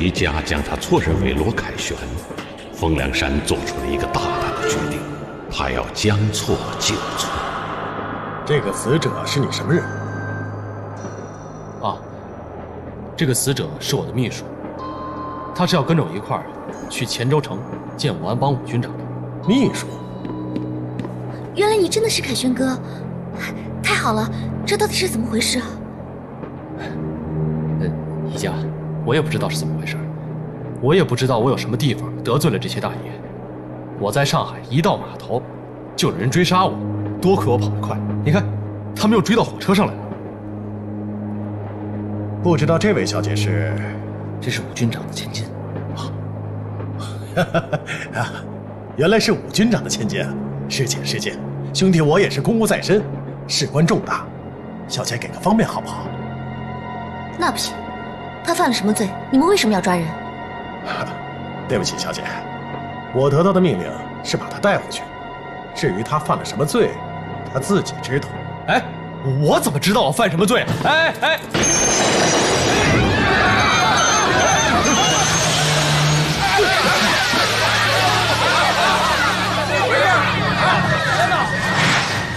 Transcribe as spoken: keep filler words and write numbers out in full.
李家将他错认为罗凯旋，风凉山做出了一个大胆的决定，他要将错就错。 这个死者是你什么人？ 啊，这个死者是我的秘书，他是要跟着我一块儿去黔州城见武安帮武军长的。 秘书？ 原来你真的是凯旋哥，太好了！这到底是怎么回事啊？ 呃，宜家，我也不知道是怎么回事，我也不知道我有什么地方得罪了这些大爷。我在上海一到码头，就有人追杀我，多亏我跑得快，你看，他们又追到火车上来了。 不知道这位小姐是？ 这是武军长的千金。 啊，原来是武军长的千金啊！是见是见，兄弟我也是公务在身，事关重大，小姐给个方便好不好？ 那不行，他犯了什么罪？你们为什么要抓人？ 对不起，小姐，我得到的命令是把他带回去，至于他犯了什么罪，他自己知道。 哎，我怎么知道我犯什么罪？哎哎！